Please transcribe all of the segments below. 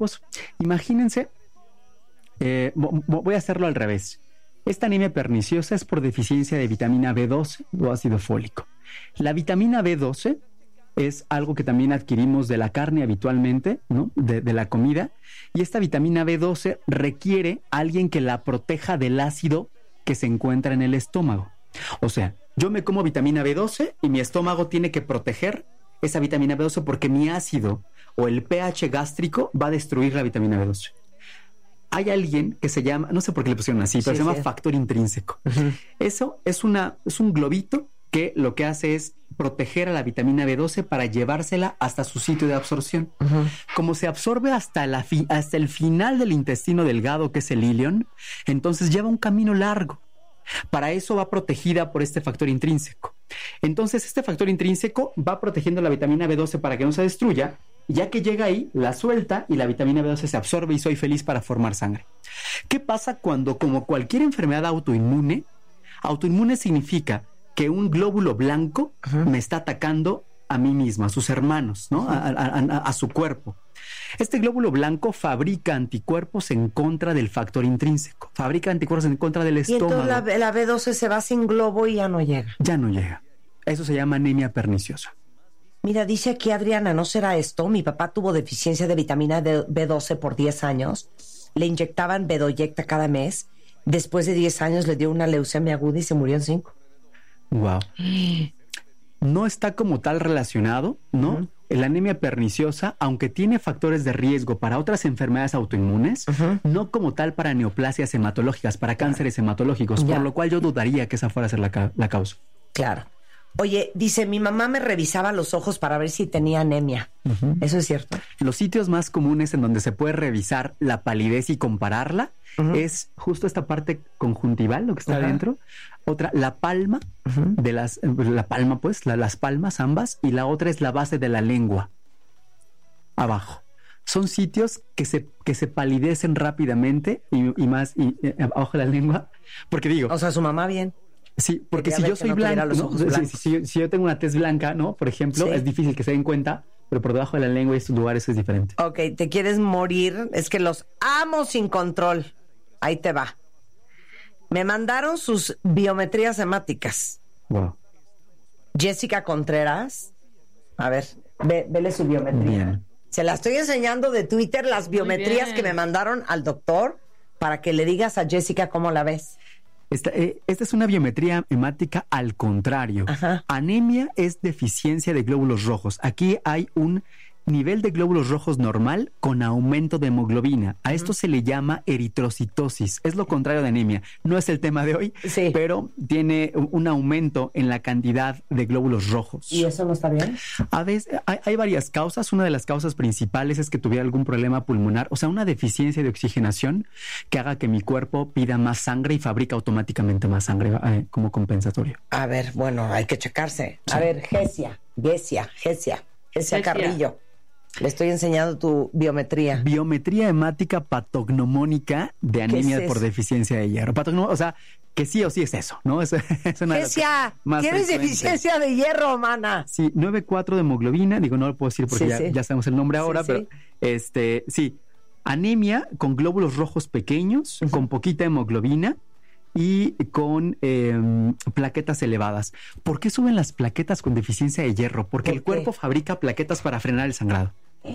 adiposo. Imagínense, voy a hacerlo al revés. Esta anemia perniciosa es por deficiencia de vitamina B12 o ácido fólico. La vitamina B12 es algo que también adquirimos de la carne habitualmente, ¿no? De la comida. Y esta vitamina B12 requiere a alguien que la proteja del ácido que se encuentra en el estómago. O sea, yo me como vitamina B12 y mi estómago tiene que proteger esa vitamina B12 porque mi ácido o el pH gástrico va a destruir la vitamina B12. Hay alguien que se llama, no sé por qué le pusieron así, pero se llama factor intrínseco. Eso es un globito que lo que hace es proteger a la vitamina B12 para llevársela hasta su sitio de absorción. Como se absorbe hasta el final del intestino delgado, que es el ilion, entonces lleva un camino largo. Para eso va protegida por este factor intrínseco. Entonces este factor intrínseco va protegiendo la vitamina B12 para que no se destruya. Ya que llega ahí, la suelta y la vitamina B12 se absorbe y soy feliz para formar sangre. ¿Qué pasa cuando, como cualquier enfermedad autoinmune significa que un glóbulo blanco me está atacando a mí mismo, a sus hermanos, ¿no? A su cuerpo? Este glóbulo blanco fabrica anticuerpos en contra del factor intrínseco, fabrica anticuerpos en contra del estómago. Y entonces la B12 se va sin globo y ya no llega. Ya no llega. Eso se llama anemia perniciosa. Mira, dice aquí Adriana, ¿no será esto? Mi papá tuvo deficiencia de vitamina B12 por 10 años. Le inyectaban Bedoyecta cada mes. Después de 10 años le dio una leucemia aguda y se murió en 5. Wow. No está como tal relacionado, ¿no? La anemia perniciosa, aunque tiene factores de riesgo para otras enfermedades autoinmunes, no como tal para neoplasias hematológicas, para cánceres hematológicos, por lo cual yo dudaría que esa fuera a ser la causa. Claro. Oye, dice, mi mamá me revisaba los ojos para ver si tenía anemia. ¿Eso es cierto? Los sitios más comunes en donde se puede revisar la palidez y compararla es justo esta parte conjuntival, lo que está adentro. Otra, la palma de las palmas ambas, y la otra es la base de la lengua, abajo. Son sitios que se palidecen rápidamente y abajo de la lengua, porque digo... O sea, su mamá bien. Sí, porque si yo soy blanco, ¿no? Si yo tengo una tez blanca, ¿no? Por ejemplo, es difícil que se den cuenta, pero por debajo de la lengua y estos lugares es diferente. Ok, te quieres morir, es que los amo sin control. Ahí te va. Me mandaron sus biometrías hemáticas. Wow. Jessica Contreras. A ver, vele su biometría. Bien. Se la estoy enseñando de Twitter, las biometrías que me mandaron al doctor, para que le digas a Jessica cómo la ves. Esta es una biometría hemática al contrario. Anemia es deficiencia de glóbulos rojos. Aquí hay un nivel de glóbulos rojos normal con aumento de hemoglobina. A esto se le llama eritrocitosis. Es lo contrario de anemia. No es el tema de hoy, pero tiene un aumento en la cantidad de glóbulos rojos. ¿Y eso no está bien? A veces hay varias causas. Una de las causas principales es que tuviera algún problema pulmonar, o sea, una deficiencia de oxigenación que haga que mi cuerpo pida más sangre y fabrica automáticamente más sangre como compensatorio. A ver, bueno, hay que checarse. A ver, Gesia Carrillo. Le estoy enseñando tu biometría. Biometría hemática patognomónica de anemia por deficiencia de hierro. O sea, que sí o sí es eso, ¿no? Es una Gesia, ¿tienes deficiencia de hierro, mana? Sí, 9.4 de hemoglobina. Digo, no lo puedo decir porque ya sabemos el nombre ahora, pero sí. Anemia con glóbulos rojos pequeños, con poquita hemoglobina y con plaquetas elevadas. ¿Por qué suben las plaquetas con deficiencia de hierro? Porque el cuerpo fabrica plaquetas para frenar el sangrado.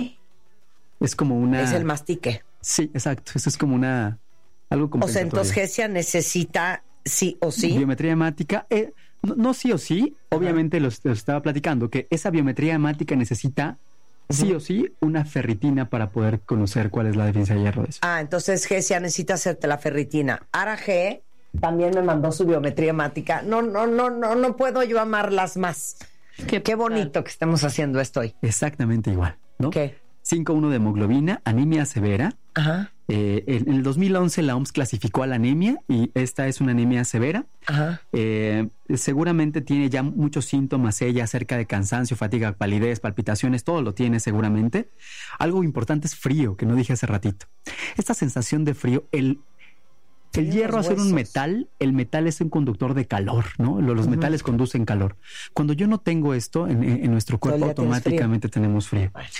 Es como una... Es el mastique. Sí, exacto. Eso es como algo compensatorio. O sea, entonces Gesia necesita sí o sí. Biometría hemática. No sí o sí. Obviamente lo estaba platicando, que esa biometría hemática necesita sí o sí una ferritina para poder conocer cuál es la deficiencia de hierro de eso. Entonces Gesia necesita hacerte la ferritina. Ara G también me mandó su biometría hemática. No puedo yo amarlas más. Qué bonito que estemos haciendo esto hoy. Exactamente igual, ¿no? ¿Qué? 5.1 de hemoglobina, anemia severa. En el 2011 la OMS clasificó a la anemia y esta es una anemia severa. Seguramente tiene ya muchos síntomas ella acerca de cansancio, fatiga, palidez, palpitaciones, todo lo tiene seguramente. Algo importante es frío, que no dije hace ratito. Esta sensación de frío, el hierro, al ser un metal, el metal es un conductor de calor, ¿no? Los metales conducen calor. Cuando yo no tengo esto en nuestro cuerpo, automáticamente tenemos frío.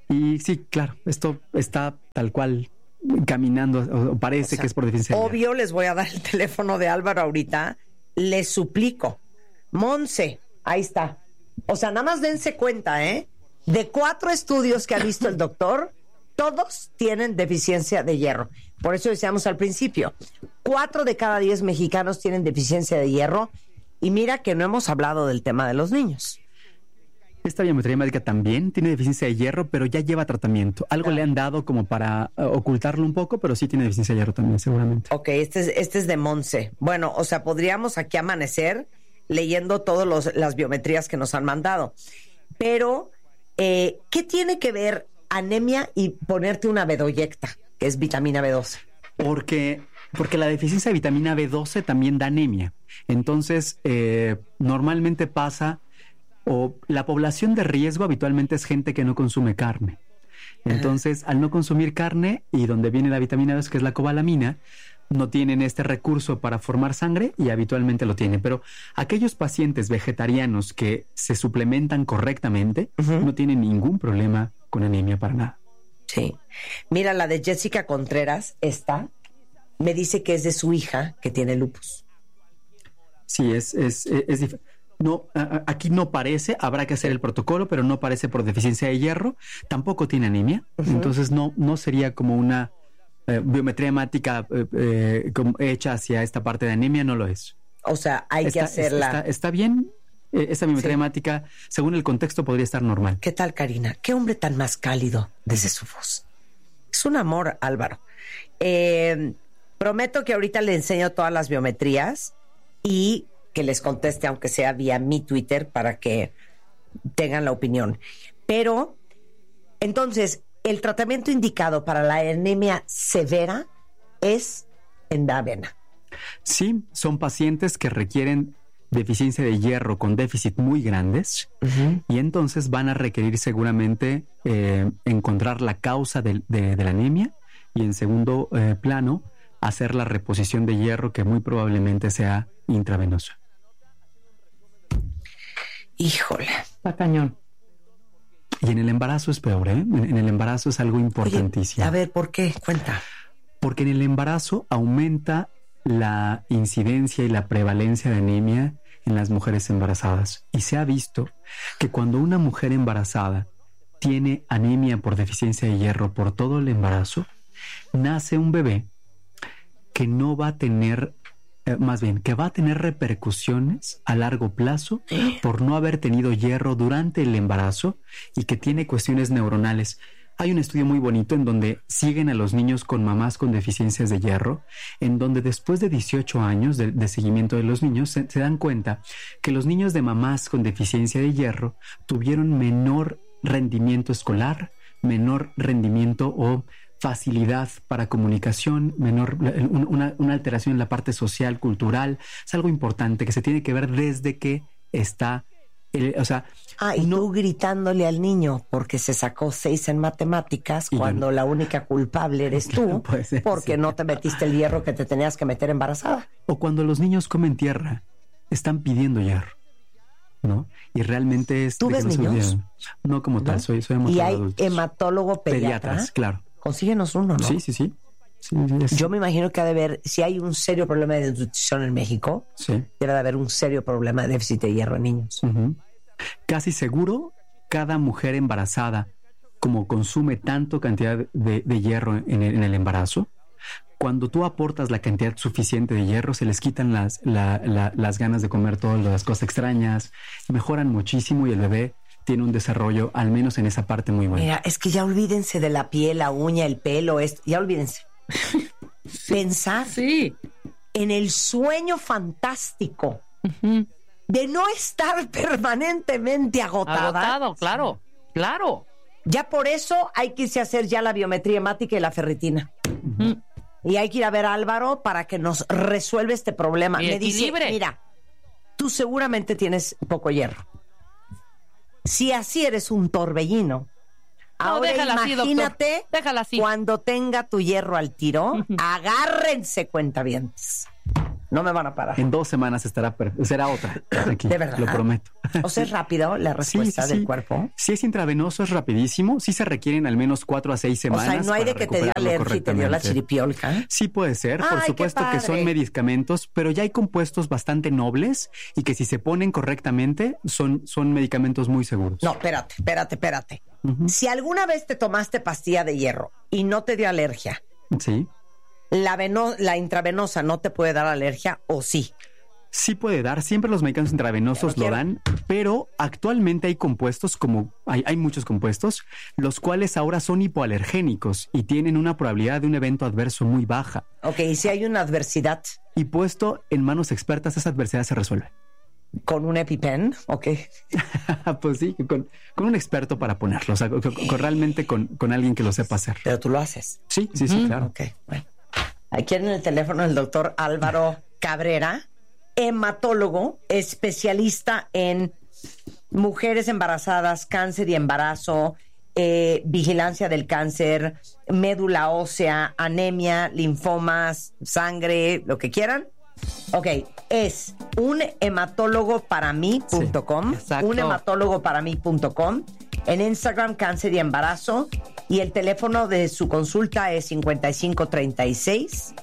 Y sí, claro, esto está tal cual caminando, o parece que es por deficiencia de hierro. Obvio, les voy a dar el teléfono de Álvaro ahorita. Les suplico. Monse, ahí está. O sea, nada más dense cuenta, de 4 estudios que ha visto el doctor, todos tienen deficiencia de hierro. Por eso decíamos al principio, 4 de cada 10 mexicanos tienen deficiencia de hierro. Y mira que no hemos hablado del tema de los niños. Esta biometría hemática también tiene deficiencia de hierro, pero ya lleva tratamiento. Algo le han dado como para ocultarlo un poco, pero sí tiene deficiencia de hierro también, seguramente. Ok, este es de Monse. Bueno, o sea, podríamos aquí amanecer leyendo todas las biometrías que nos han mandado. Pero, ¿qué tiene que ver anemia y ponerte una bedoyecta, que es vitamina B12? Porque la deficiencia de vitamina B12 también da anemia. Entonces, normalmente pasa, o la población de riesgo habitualmente es gente que no consume carne. Entonces, al no consumir carne, y donde viene la vitamina B2, que es la cobalamina, no tienen este recurso para formar sangre y habitualmente lo tienen. Pero aquellos pacientes vegetarianos que se suplementan correctamente no tienen ningún problema con anemia para nada. Sí. Mira, la de Jessica Contreras, esta, me dice que es de su hija que tiene lupus. Sí, es no, aquí no parece, habrá que hacer el protocolo, pero no parece por deficiencia de hierro. Tampoco tiene anemia, entonces no sería como una biometría hemática hecha hacia esta parte de anemia, no lo es. O sea, hay que hacerla. Está bien. Esta biometría hemática, según el contexto, podría estar normal. ¿Qué tal, Karina? Qué hombre tan más cálido desde su voz. Es un amor, Álvaro. Prometo que ahorita le enseño todas las biometrías y que les conteste, aunque sea vía mi Twitter, para que tengan la opinión. Pero, entonces, el tratamiento indicado para la anemia severa es en la avena. Sí, son pacientes que requieren deficiencia de hierro con déficit muy grandes y entonces van a requerir seguramente encontrar la causa de la anemia y en segundo plano hacer la reposición de hierro que muy probablemente sea intravenosa. Híjole, está cañón. Y en el embarazo es peor, ¿eh? En el embarazo es algo importantísimo. Oye, a ver, ¿por qué? Cuenta. Porque en el embarazo aumenta la incidencia y la prevalencia de anemia en las mujeres embarazadas. Y se ha visto que cuando una mujer embarazada tiene anemia por deficiencia de hierro por todo el embarazo, nace un bebé que no va a tener, más bien, que va a tener repercusiones a largo plazo por no haber tenido hierro durante el embarazo y que tiene cuestiones neuronales. Hay un estudio muy bonito en donde siguen a los niños con mamás con deficiencias de hierro, en donde después de 18 años de seguimiento de los niños se dan cuenta que los niños de mamás con deficiencia de hierro tuvieron menor rendimiento escolar, menor rendimiento o facilidad para comunicación, una alteración en la parte social, cultural. Es algo importante que se tiene que ver desde que está... y tú gritándole al niño porque se sacó 6 en matemáticas cuando la única culpable eres tú, porque no te metiste el hierro que te tenías que meter embarazada. O cuando los niños comen tierra, están pidiendo hierro, ¿no? Y realmente es... ¿Tú ves niños? No como tal, soy hematólogo. ¿Y hay adultos. Hematólogo pediatra? Pediatras, claro. Consíguenos uno, ¿no? Sí. Yo me imagino que ha de haber, si hay un serio problema de nutrición en México, debe de haber un serio problema de déficit de hierro en niños. Casi seguro, cada mujer embarazada, como consume tanto cantidad de hierro en el embarazo, cuando tú aportas la cantidad suficiente de hierro, se les quitan las ganas de comer todas las cosas extrañas, mejoran muchísimo y el bebé tiene un desarrollo, al menos en esa parte, muy bueno. Mira, es que ya olvídense de la piel, la uña, el pelo, ya olvídense. Pensar en el sueño fantástico de no estar permanentemente agotada. Agotado, claro. Ya por eso hay que irse a hacer ya la biometría hemática y la ferritina. Y hay que ir a ver a Álvaro para que nos resuelva este problema. Me dice, mira, tú seguramente tienes poco hierro. Si así eres un torbellino, ahora imagínate déjala así. Cuando tenga tu hierro al tiro, agárrense, cuentavientes. No me van a parar. En 2 semanas será otra. Aquí, ¿De verdad? Lo prometo. O sea, es rápido la respuesta del cuerpo. Si es intravenoso, es rapidísimo. Sí se requieren al menos 4 a 6 semanas. O sea, no hay de que te dio alergia y te dio la chiripiolca. Sí puede ser, por supuesto que son medicamentos, pero ya hay compuestos bastante nobles y que si se ponen correctamente son medicamentos muy seguros. No, espérate. Uh-huh. Si alguna vez te tomaste pastilla de hierro y no te dio alergia, sí. ¿La intravenosa no te puede dar alergia o sí? Sí puede dar, siempre los medicamentos intravenosos lo dan, pero actualmente hay compuestos hay muchos compuestos, los cuales ahora son hipoalergénicos y tienen una probabilidad de un evento adverso muy baja. Ok, ¿y si hay una adversidad? Y puesto en manos expertas, esa adversidad se resuelve. ¿Con un EpiPen? Ok. Pues sí, con un experto para ponerlo, o sea, realmente con alguien que lo sepa hacer. ¿Pero tú lo haces? Sí, claro. Ok, bueno. Aquí en el teléfono el doctor Álvaro Cabrera, hematólogo, especialista en mujeres embarazadas, cáncer y embarazo, vigilancia del cáncer, médula ósea, anemia, linfomas, sangre, lo que quieran. Ok, es unhematólogoparamí.com, sí, unhematólogoparamí.com, en Instagram cáncer y embarazo, y el teléfono de su consulta es 5536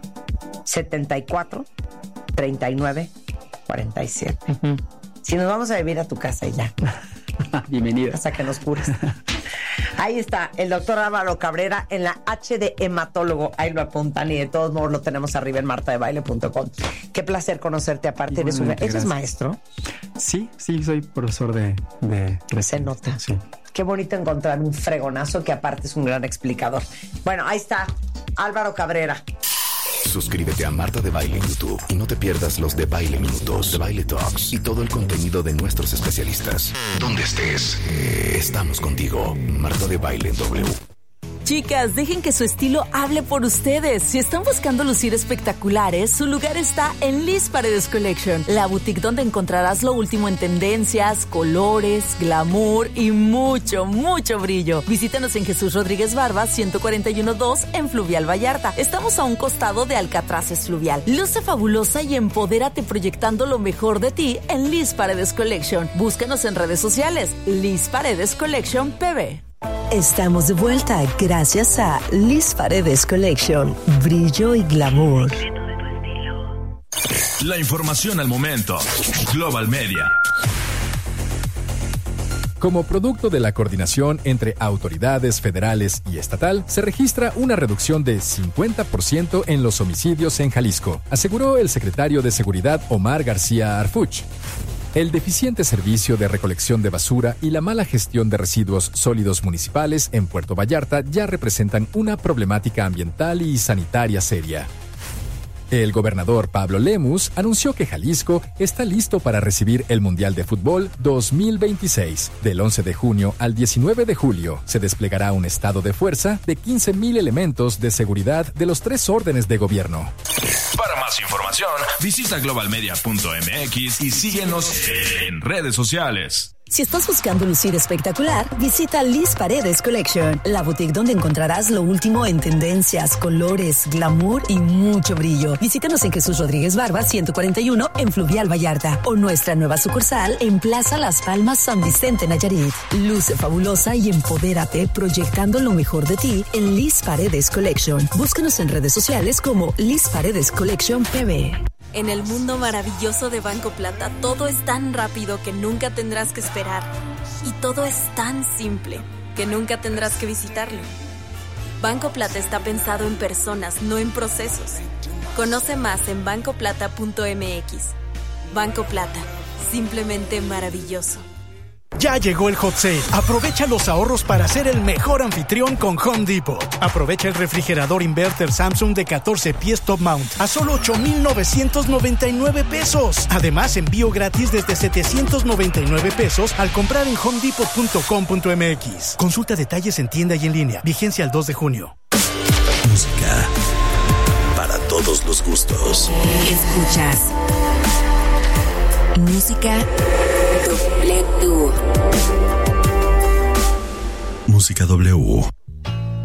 74 39 47. Uh-huh. Si nos vamos a vivir a tu casa y ya. Bienvenida. Hasta que nos cures. Ahí está, el doctor Álvaro Cabrera en la H de hematólogo. Ahí lo apuntan y de todos modos lo tenemos arriba en martadebaile.com. Qué placer conocerte. Aparte, ¿eres maestro? Sí, soy profesor de Se nota. Sí. Qué bonito encontrar un fregonazo que aparte es un gran explicador. Bueno, ahí está, Álvaro Cabrera. Suscríbete a Marta de Baile en YouTube y no te pierdas los de Baile Minutos, de Baile Talks y todo el contenido de nuestros especialistas. Donde estés, estamos contigo. Marta de Baile en W. Chicas, dejen que su estilo hable por ustedes. Si están buscando lucir espectaculares, su lugar está en Liz Paredes Collection, la boutique donde encontrarás lo último en tendencias, colores, glamour y mucho, mucho brillo. Visítanos en Jesús Rodríguez Barba, 141-2 en Fluvial Vallarta. Estamos a un costado de Alcatraces Fluvial. Luce fabulosa y empodérate proyectando lo mejor de ti en Liz Paredes Collection. Búscanos en redes sociales, Liz Paredes Collection PB. Estamos de vuelta gracias a Liz Paredes Collection, brillo y glamour. La información al momento. Global Media. Como producto de la coordinación entre autoridades federales y estatal, se registra una reducción de 50% en los homicidios en Jalisco, aseguró el secretario de Seguridad Omar García Harfuch. El deficiente servicio de recolección de basura y la mala gestión de residuos sólidos municipales en Puerto Vallarta ya representan una problemática ambiental y sanitaria seria. El gobernador Pablo Lemus anunció que Jalisco está listo para recibir el Mundial de Fútbol 2026. Del 11 de junio al 19 de julio se desplegará un estado de fuerza de 15,000 elementos de seguridad de los 3 órdenes de gobierno. Para más información, visita globalmedia.mx y síguenos en redes sociales. Si estás buscando lucir espectacular, visita Liz Paredes Collection, la boutique donde encontrarás lo último en tendencias, colores, glamour y mucho brillo. Visítanos en Jesús Rodríguez Barba, 141 en Fluvial Vallarta o nuestra nueva sucursal en Plaza Las Palmas, San Vicente, Nayarit. Luce fabulosa y empodérate proyectando lo mejor de ti en Liz Paredes Collection. Búscanos en redes sociales como Liz Paredes Collection PB. En el mundo maravilloso de Banco Plata, todo es tan rápido que nunca tendrás que esperar. Y todo es tan simple que nunca tendrás que visitarlo. Banco Plata está pensado en personas, no en procesos. Conoce más en bancoplata.mx. Banco Plata, simplemente maravilloso. Ya llegó el hot sale. Aprovecha los ahorros para ser el mejor anfitrión con Home Depot. Aprovecha el refrigerador inverter Samsung de 14 pies top mount a solo 8,999 pesos. Además, envío gratis desde 799 pesos al comprar en homedepot.com.mx. Consulta detalles en tienda y en línea. Vigencia el 2 de junio. Música para todos los gustos. Escuchas Música W. Música W.